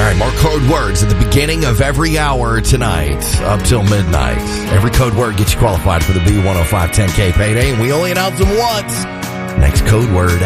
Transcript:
right, more code words at the beginning of every hour tonight up till midnight. Every code word gets you qualified for the B105 10K payday, and we only announce them once. Next code word